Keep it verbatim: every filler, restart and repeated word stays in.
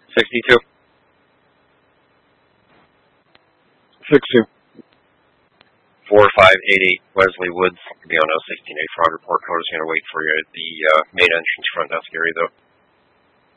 sixty-two. six two. four five eight eight Wesley Woods, be on L sixteen eight frog report. Coda's going to wait for you at the uh, main entrance front desk area, though.